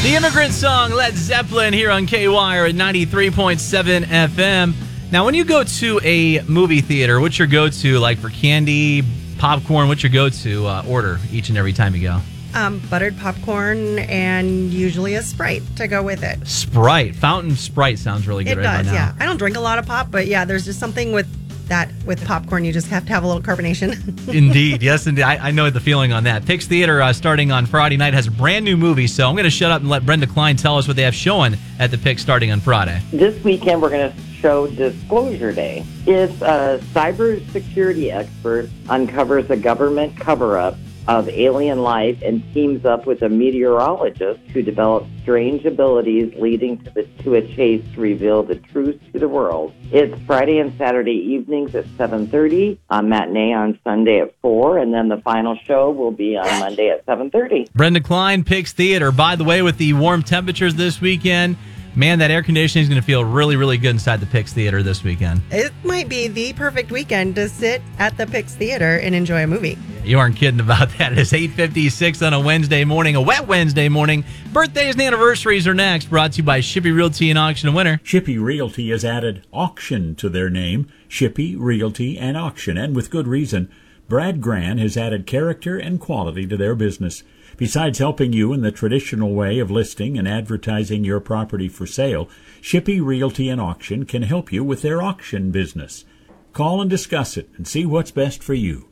The Immigrant Song, Led Zeppelin, here on KWIRE at 93.7 FM. Now, when you go to a movie theater, what's your go-to, like for candy, popcorn? What's your go-to order each and every time you go? Buttered popcorn and usually a Sprite to go with it. Sprite. Fountain Sprite sounds really good It right does, now. yeah. I don't drink a lot of pop, but yeah, there's just something with that with popcorn. You just have to have a little carbonation. Indeed. Yes, indeed. I know the feeling on that. Pix Theater starting on Friday night has a brand new movie, so I'm going to shut up and let Brenda Klein tell us what they have showing at the Pix starting on Friday. This weekend, we're going to show Disclosure Day. It's a cybersecurity expert uncovers a government cover-up of alien life and teams up with a meteorologist who develops strange abilities leading to a chase to reveal the truth to the world. It's Friday and Saturday evenings at 7:30, on matinee on Sunday at 4, and then the final show will be on Monday at 7:30. Brenda Klein, Pix Theater. By the way, with the warm temperatures this weekend, man, that air conditioning is going to feel really, really good inside the Pix Theater this weekend. It might be the perfect weekend to sit at the Pix Theater and enjoy a movie. You aren't kidding about that. It's 8:56 on a Wednesday morning, a wet Wednesday morning. Birthdays and anniversaries are next, brought to you by Shippey Realty and Auction and Winter. Shippey Realty has added auction to their name, Shippey Realty and Auction, and with good reason. Brad Gran has added character and quality to their business. Besides helping you in the traditional way of listing and advertising your property for sale, Shippey Realty and Auction can help you with their auction business. Call and discuss it and see what's best for you.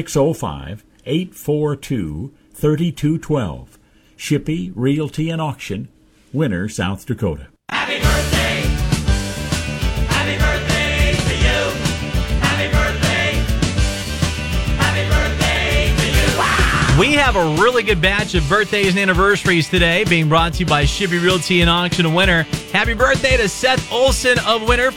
605-842-3212. Shippey Realty and Auction, Winter, South Dakota. Happy birthday! Happy birthday to you! Happy birthday! Happy birthday to you! Wow! We have a really good batch of birthdays and anniversaries today, being brought to you by Shippey Realty and Auction and Winter. Happy birthday to Seth Olson of Winter.